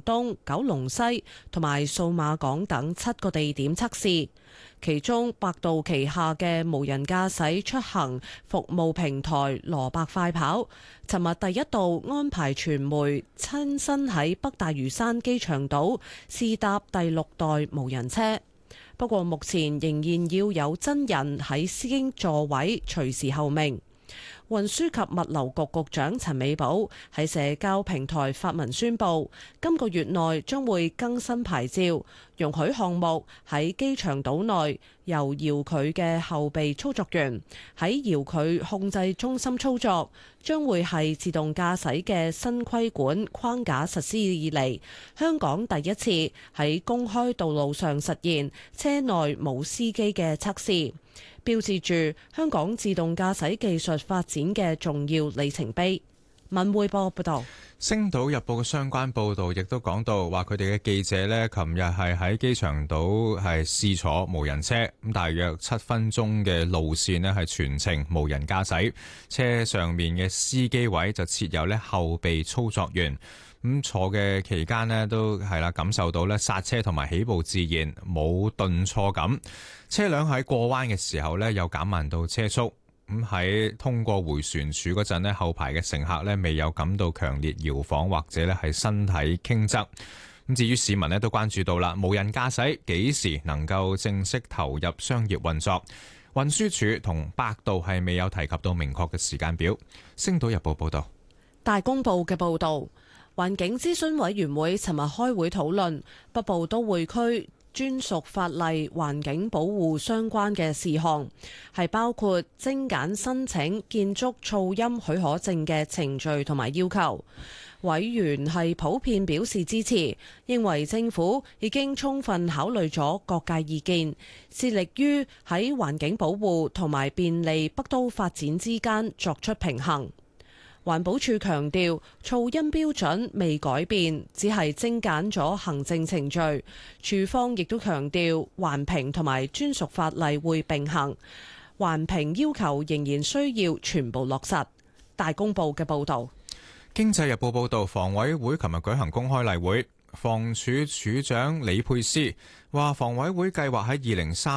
東、九龍西同埋數碼港等7個地點測試。其中，百度旗下嘅無人駕駛出行服務平台羅伯快跑，尋日第一度安排傳媒親身喺北大嶼山機場島試搭第6代無人車。不過，目前仍然要有真人喺司機座位隨時候命。運輸及物流局局長陳美寶喺社交平台發文宣布，今個月內將會更新牌照，容許項目喺機場島內由遙距嘅後備操作員喺遙距控制中心操作，將會係自動駕駛嘅新規管框架實施以嚟，香港第一次喺公開道路上實現車內冇司機嘅測試，標誌住香港自動駕駛技術發展嘅重要里程碑。文匯報報道。 星島日報嘅相關報導亦都講到，話佢哋嘅記者呢，琴日係喺機場島係試坐無人車，咁大約7分鐘嘅路線呢係全程無人駕駛，車上面嘅司機位就設有呢後備操作員，咁坐嘅期間呢，都係啦，感受到呢剎車同埋起步自然，冇頓挫感，車輛喺過彎嘅時候呢，有減慢到車速。咁喺通過迴旋處嗰陣呢，後排嘅乘客呢未有感到強烈搖晃或者呢係身體傾側。咁至於市民呢都關注到啦，無人駕駛幾時能夠正式投入商業運作？運輸署同百度係未有提及到明確嘅時間表。星島日報報道。 大公報嘅報導，環境諮詢委員會尋日開會討論北部都會區專屬法例環境保護相關嘅事項，係包括精簡申請建築噪音許可證嘅程序同埋要求。委員係普遍表示支持，認為政府已經充分考慮咗各界意見，致力於喺環境保護同埋便利北都發展之間作出平衡。環保署強調，噪音標準未改變，只係精簡咗行政程序。署方亦都強調，環評同埋專屬法例會並行，環評要求仍然需要全部落實。大公報嘅報導。 經濟日報報導，房委會琴日舉行公開例會，房署署長李佩斯話，房委會計劃喺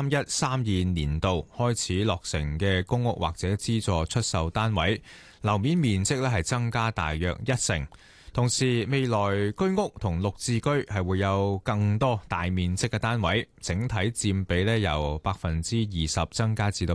2031-32年度開始落成嘅公屋或者資助出售單位，樓面面積係增加大約1成，同時未來居屋同綠置居係會有更多大面積嘅單位，整體佔比由20%增加至到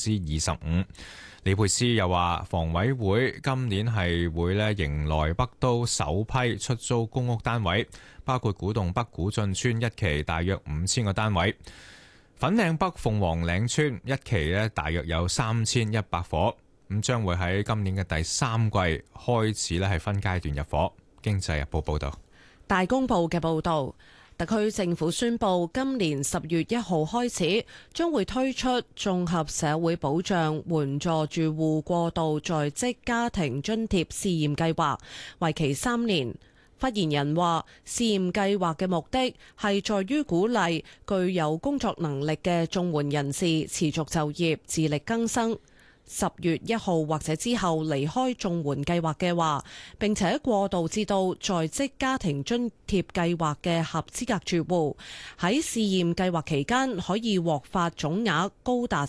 25%。李佩斯又話，房委會今年係會迎來北都首批出租公屋單位，包括古洞北古晉村一期大約5000個單位，粉嶺北鳳凰嶺村一期大約有3100伙。咁將會喺今年嘅第3季開始係分階段入伙。經濟日報報道。 大公報嘅報導，特區政府宣布今年10月1號開始將會推出綜合社會保障援助住戶過渡在職家庭津貼試驗計劃，為期3年。發言人話，試驗計劃嘅目的係在於鼓勵具有工作能力嘅綜援人士持續就業、自力更生。10月1號或者之後離開綜援計劃嘅話，並且過渡至到在職家庭津貼計劃嘅合資格住戶，喺試驗計劃期間可以獲發總額高達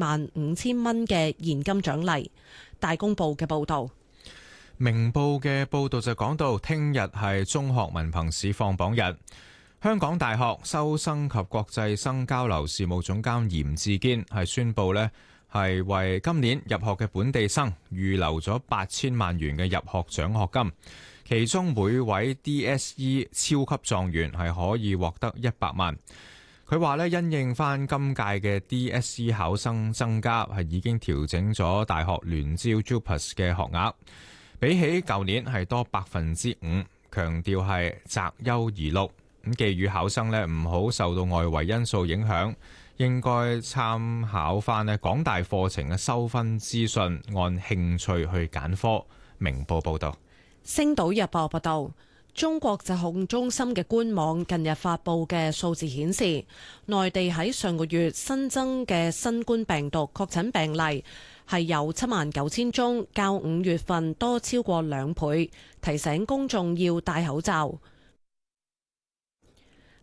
45000蚊嘅現金獎勵。大公報嘅報導。 明報嘅報導就講到，聽日係中學文憑試放榜日。香港大學收生及國際生交流事務總監嚴志堅係宣布係為今年入學嘅本地生預留咗8000萬元嘅入學獎學金，其中每位 DSE 超級狀元係可以獲得100萬。佢話因應翻今屆嘅 DSE 考生增加，係已經調整咗大學聯招 JUPAS 嘅學額，比起舊年係多5%，強調係擇優而錄，咁寄語考生唔好受到外圍因素影響，應該參考翻港大課程嘅收分資訊，按興趣去揀科。明報報道。 星島日報報道，中國疾控中心嘅官網近日發布嘅數字顯示，內地喺上個月新增嘅新冠病毒確診病例係有79000宗，較5月份多超過2倍，提醒公眾要戴口罩。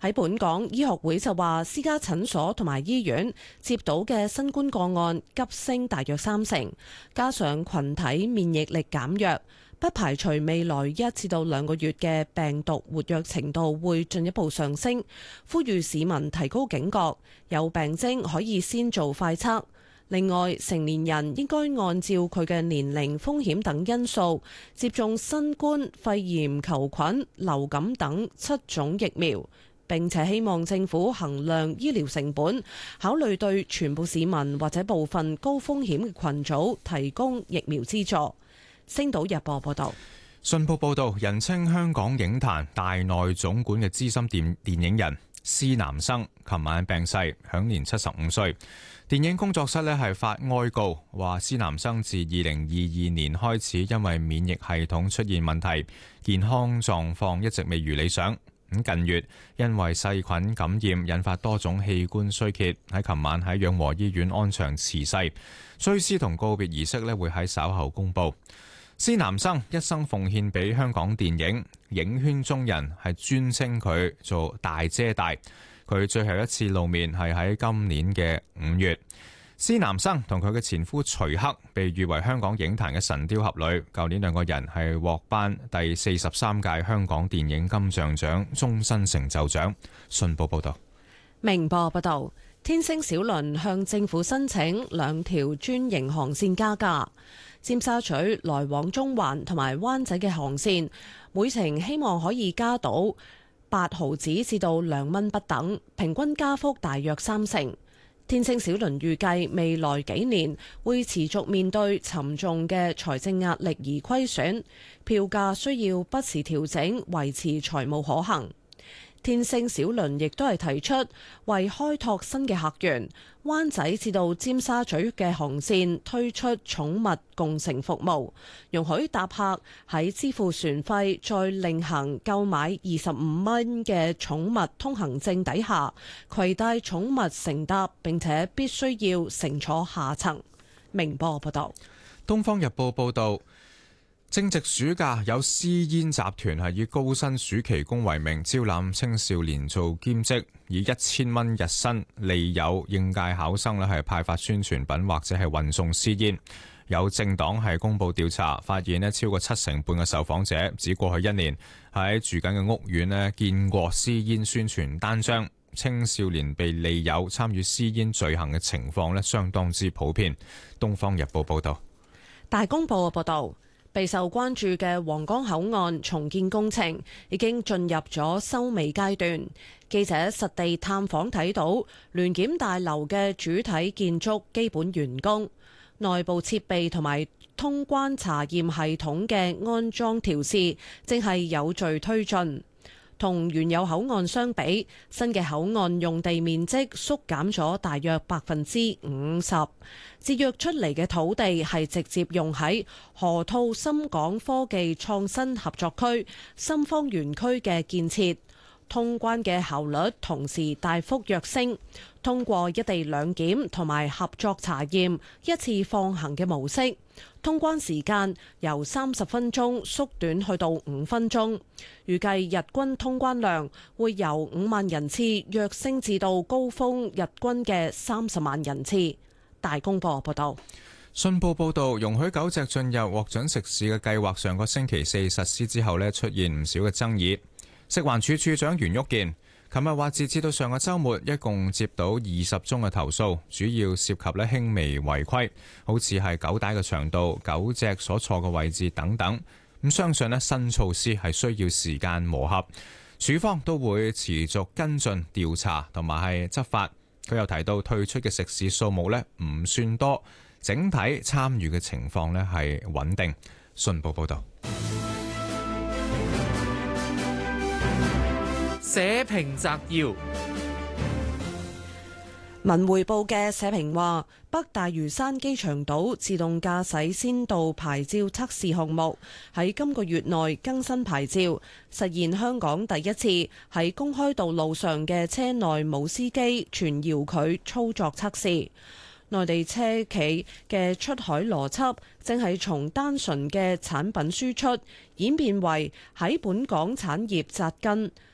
喺本港，醫學會就話私家診所同埋醫院接到嘅新冠個案急升大約30%，加上群體免疫力減弱，不排除未來1至到2個月嘅病毒活躍程度會進一步上升，呼籲市民提高警覺，有病徵可以先做快測。另外，成年人應該按照佢嘅年齡、風險等因素接種新冠、肺炎球菌、流感等7種疫苗。並且希望政府衡量醫療成本，考慮對全部市民或者部分高風險嘅群組提供疫苗資助。星島日報報道。 信報報道，人稱香港影壇大內總管嘅資深電影人施南生，琴晚病逝，享年75歲。電影工作室係發哀告，話施南生自2022年開始因為免疫系統出現問題，健康狀況一直未如理想。近月因為細菌感染引發多種器官衰竭，喺琴晚喺養和醫院安詳辭世。追思同告別儀式會喺稍後公佈。施南生一生奉獻俾香港電影，影圈中人係尊稱佢做大姐大。佢最後一次露面係喺今年嘅5月。施南生同佢嘅前夫徐克被譽為香港影壇嘅神雕俠侶，舊年2個人係獲頒第43屆香港電影金像獎終身成就獎。信報報道。 明報報道，天星小輪向政府申請2條專營航線加價，尖沙咀來往中環同埋灣仔嘅航線，每程希望可以加到8毫子至到2蚊不等，平均加幅大約30%。天星小輪預計未來幾年會持續面對沉重嘅財政壓力而虧損，票價需要不時調整，維持財務可行。天星小輪亦都係提出為開拓新嘅客源，灣仔至到尖沙咀嘅航線推出寵物共乘服務，容許搭客喺支付船費再另行購買25蚊嘅寵物通行證底下，攜帶寵物乘搭，並且必須要乘坐下層。明報報道。 東方日報報道，正值暑假，有私煙集團係以高薪暑期工為名招攬青少年做兼職，以1000蚊日薪利誘應屆考生係派發宣傳品或者係運送私煙。有政黨係公佈調查，發現超過70%嘅受訪者指過去1年喺住緊嘅屋苑見過私煙宣傳單張，青少年被利誘參與私煙罪行嘅情況相當之普遍。東方日報報道。 大公報報道。備受關注嘅皇崗口岸重建工程已經進入咗收尾階段。記者實地探訪睇到聯檢大樓嘅主體建築基本完工，內部設備同埋通關查驗系統嘅安裝調試正係有序推進。同原有口岸相比，新嘅口岸用地面積縮減咗大約50%，節約出嚟嘅土地係直接用喺河套深港科技創新合作區、深方園區嘅建設。通關嘅效率同時大幅躍升，通過一地兩檢同埋合作查驗一次放行嘅模式，通關時間由30分鐘縮短去到5分鐘，預計日均通關量會由5萬人次躍升至到高峰日均嘅30萬人次。大公報報道。 信報報導，容許狗隻進入獲准食肆嘅計劃上個星期4實施之後出現唔少嘅爭議。食環署署長袁旭健琴日話，截至到上個週末，一共接到20宗嘅投訴，主要涉及輕微違規，好似係狗帶嘅長度、狗隻所坐嘅位置等等。咁相信新措施係需要時間磨合，署方都會持續跟進調查同埋係執法。佢又提到退出嘅食肆數目唔算多，整體參與嘅情況係穩定。信報報導。 社評摘要： 文匯報嘅社評話，北大嶼山機場島自動駕駛先導牌照測試項目喺今個月內更新牌照，實現香港第一次喺公開道路上嘅車內冇司機全遙距操作測試。內地車企嘅出海邏輯正係從單純嘅產品輸出演變為喺本港產業扎根。